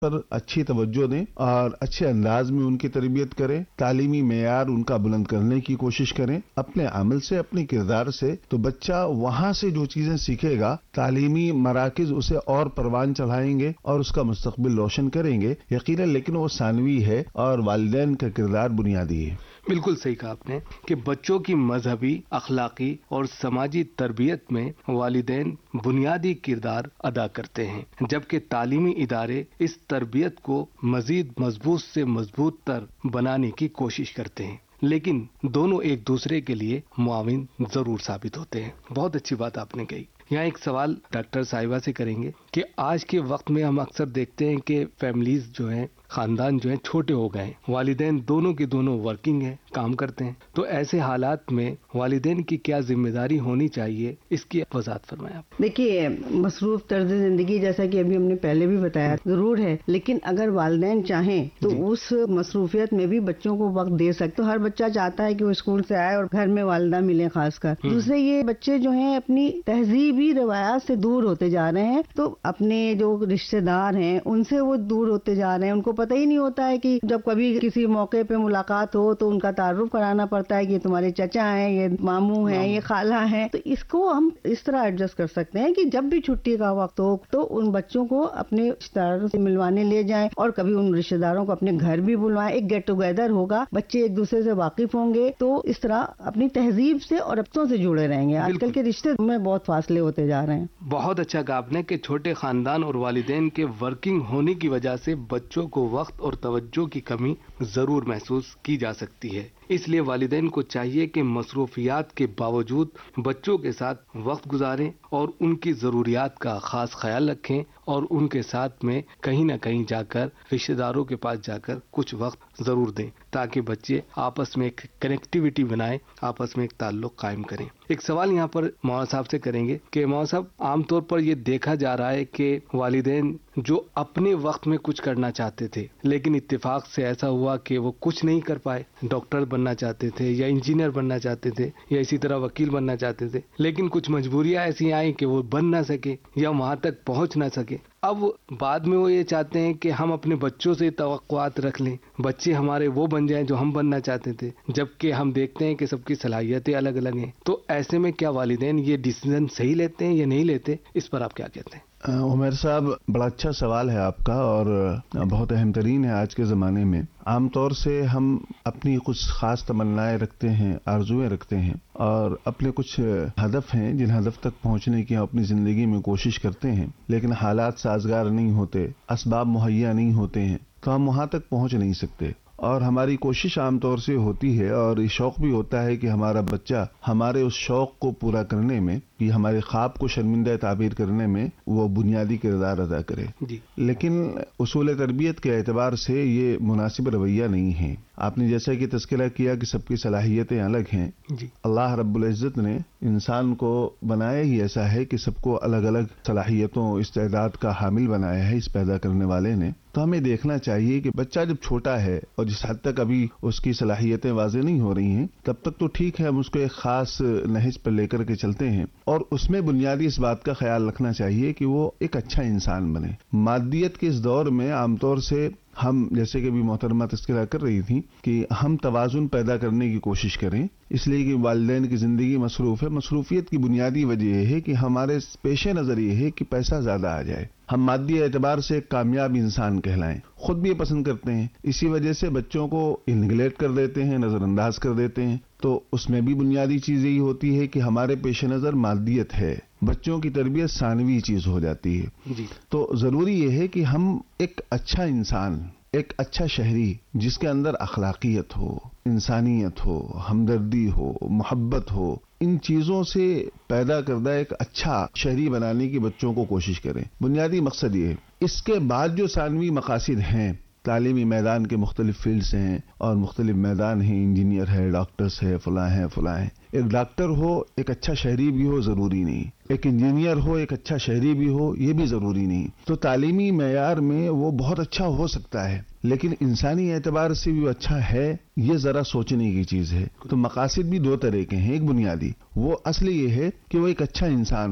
پر اچھی توجہ دیں اور اچھے انداز میں ان کی تربیت کریں، تعلیمی معیار ان کا بلند کرنے کی کوشش کریں اپنے عمل سے، اپنے کردار سے، تو بچہ وہاں سے جو چیزیں سیکھے گا تعلیمی مراکز اسے اور پروان چڑھائیں گے اور اس کا مستقبل روشن کریں گے یقیناً، لیکن وہ ثانوی ہے اور والدین کا کردار بنیادی ہے۔ بالکل صحیح کہا آپ نے کہ بچوں کی مذہبی، اخلاقی اور سماجی تربیت میں والدین بنیادی کردار ادا کرتے ہیں، جبکہ تعلیمی ادارے اس تربیت کو مزید مضبوط سے مضبوط تر بنانے کی کوشش کرتے ہیں، لیکن دونوں ایک دوسرے کے لیے معاون ضرور ثابت ہوتے ہیں۔ بہت اچھی بات آپ نے کہی۔ یہاں ایک سوال ڈاکٹر صاحبہ سے کریں گے کہ آج کے وقت میں ہم اکثر دیکھتے ہیں کہ فیملیز جو ہیں، خاندان جو ہیں چھوٹے ہو گئے ہیں، والدین دونوں کے دونوں ورکنگ ہیں، کام کرتے ہیں، تو ایسے حالات میں والدین کی کیا ذمہ داری ہونی چاہیے، اس کی وضاحت فرمائیں آپ۔ دیکھیے، مصروف طرز زندگی جیسا کہ ابھی ہم نے پہلے بھی بتایا ضرور ہے، لیکن اگر والدین چاہیں تو اس مصروفیت میں بھی بچوں کو وقت دے سکتے۔ تو ہر بچہ چاہتا ہے کہ وہ اسکول سے آئے اور گھر میں والدہ ملیں، خاص کر دوسرے یہ بچے جو ہیں اپنی تہذیبی روایات سے دور ہوتے جا رہے ہیں، تو اپنے جو رشتہ دار ہیں ان سے وہ دور ہوتے جا رہے ہیں، ان کو پتہ ہی نہیں ہوتا ہے کہ جب کبھی کسی موقع پہ ملاقات ہو تو ان کا تعارف کرانا پڑتا ہے کہ یہ تمہارے چچا ہیں، یہ ماموں ہیں، یہ خالہ ہیں۔ تو اس کو ہم اس طرح ایڈجسٹ کر سکتے ہیں کہ جب بھی چھٹی کا وقت ہو تو ان بچوں کو اپنے رشتہ داروں سے ملوانے لے جائیں، اور کبھی ان رشتہ داروں کو اپنے گھر بھی بلوائیں، ایک گیٹ ٹوگیدر ہوگا، بچے ایک دوسرے سے واقف ہوں گے، تو اس طرح اپنی تہذیب سے اور ربطوں سے جڑے رہیں گے۔ آج کل کے رشتے میں بہت فاصلے ہوتے جا رہے ہیں۔ بہت اچھا کہا آپ نے کہ چھوٹے خاندان اور والدین کے ورکنگ ہونے کی وجہ سے بچوں کو وقت اور توجہ کی کمی ضرور محسوس کی جا سکتی ہے، اس لیے والدین کو چاہیے کہ مصروفیات کے باوجود بچوں کے ساتھ وقت گزاریں اور ان کی ضروریات کا خاص خیال رکھیں، اور ان کے ساتھ میں کہیں نہ کہیں جا کر رشتہ داروں کے پاس جا کر کچھ وقت ضرور دیں، تاکہ بچے آپس میں ایک کنیکٹیوٹی بنائیں، آپس میں ایک تعلق قائم کریں۔ ایک سوال یہاں پر مولانا صاحب سے کریں گے کہ مولانا صاحب، عام طور پر یہ دیکھا جا رہا ہے کہ والدین جو اپنے وقت میں کچھ کرنا چاہتے تھے لیکن اتفاق سے ایسا ہوا کہ وہ کچھ نہیں کر پائے، ڈاکٹر بننا چاہتے تھے یا انجینئر بننا چاہتے تھے یا اسی طرح وکیل بننا چاہتے تھے، لیکن کچھ مجبوریاں ایسی آئیں کہ وہ بن نہ سکے یا وہاں تک پہنچ نہ سکے۔ اب بعد میں وہ یہ چاہتے ہیں کہ ہم اپنے بچوں سے توقعات رکھ لیں، بچے ہمارے وہ بن جائیں جو ہم بننا چاہتے تھے، جبکہ ہم دیکھتے ہیں کہ سب کی صلاحیتیں الگ الگ ہیں۔ تو ایسے میں کیا والدین یہ ڈیسیزن صحیح لیتے ہیں یا نہیں لیتے، اس پر آپ کیا کہتے ہیں؟ عمیر صاحب، بڑا اچھا سوال ہے آپ کا اور بہت اہم ترین ہے آج کے زمانے میں۔ عام طور سے ہم اپنی کچھ خاص تمنائیں رکھتے ہیں، آرزویں رکھتے ہیں، اور اپنے کچھ ہدف ہیں جن ہدف تک پہنچنے کی ہم اپنی زندگی میں کوشش کرتے ہیں، لیکن حالات سازگار نہیں ہوتے، اسباب مہیا نہیں ہوتے ہیں، تو ہم وہاں تک پہنچ نہیں سکتے۔ اور ہماری کوشش عام طور سے ہوتی ہے اور یہ شوق بھی ہوتا ہے کہ ہمارا بچہ ہمارے اس شوق کو پورا کرنے میں، کہ ہمارے خواب کو شرمندہ تعبیر کرنے میں وہ بنیادی کردار ادا کرے، لیکن اصول تربیت کے اعتبار سے یہ مناسب رویہ نہیں ہے۔ آپ نے جیسا کہ تذکرہ کیا کہ سب کی صلاحیتیں الگ ہیں، اللہ رب العزت نے انسان کو بنایا ہی ایسا ہے کہ سب کو الگ الگ صلاحیتوں، استعداد کا حامل بنایا ہے اس پیدا کرنے والے نے۔ تو ہمیں دیکھنا چاہیے کہ بچہ جب چھوٹا ہے اور جس حد تک ابھی اس کی صلاحیتیں واضح نہیں ہو رہی ہیں، تب تک تو ٹھیک ہے، ہم اس کو ایک خاص نہج پر لے کر کے چلتے ہیں، اور اس میں بنیادی اس بات کا خیال رکھنا چاہیے کہ وہ ایک اچھا انسان بنے۔ مادیت کے اس دور میں عام طور سے ہم، جیسے کہ بھی محترمہ تذکرہ کر رہی تھی، کہ ہم توازن پیدا کرنے کی کوشش کریں، اس لیے کہ والدین کی زندگی مصروف ہے۔ مصروفیت کی بنیادی وجہ یہ ہے کہ ہمارے پیش نظر یہ ہے کہ پیسہ زیادہ آ جائے، ہم مادی اعتبار سے ایک کامیاب انسان کہلائیں، خود بھی یہ پسند کرتے ہیں، اسی وجہ سے بچوں کو نگلیکٹ کر دیتے ہیں، نظر انداز کر دیتے ہیں۔ تو اس میں بھی بنیادی چیز یہی ہوتی ہے کہ ہمارے پیش نظر مادیت ہے، بچوں کی تربیت ثانوی چیز ہو جاتی ہے۔ تو ضروری یہ ہے کہ ہم ایک اچھا انسان، ایک اچھا شہری جس کے اندر اخلاقیت ہو، انسانیت ہو، ہمدردی ہو، محبت ہو، ان چیزوں سے پیدا کردہ ایک اچھا شہری بنانے کی بچوں کو کوشش کریں۔ بنیادی مقصد یہ ہے۔ اس کے بعد جو ثانوی مقاصد ہیں، تعلیمی میدان کے مختلف فیلڈز ہیں اور مختلف میدان ہیں، انجینئر ہے، ڈاکٹرز ہے، فلاں ہیں فلاں ہیں۔ ایک ڈاکٹر ہو ایک اچھا شہری بھی ہو ضروری نہیں، ایک انجینئر ہو ایک اچھا شہری بھی ہو یہ بھی ضروری نہیں۔ تو تعلیمی معیار میں وہ بہت اچھا ہو سکتا ہے، لیکن انسانی اعتبار سے بھی وہ اچھا ہے، یہ ذرا سوچنے کی چیز ہے۔ تو مقاصد بھی دو طرح کے ہیں۔ ایک بنیادی وہ اصل یہ ہے کہ وہ ایک اچھا انسان ہو،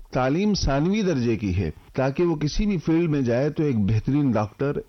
تعلیم ثانوی درجے کی ہے تاکہ وہ کسی بھی فیلڈ میں جائے تو ایک بہترین ڈاکٹر،